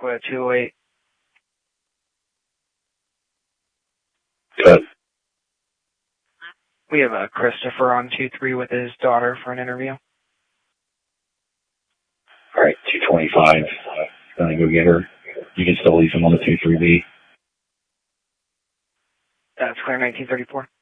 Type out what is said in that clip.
Aqua 208. Good. We have Christopher on 23 with his daughter for an interview. All right, 225. Gonna go get her. You can still leave him on the 23B. That's clear, 1934.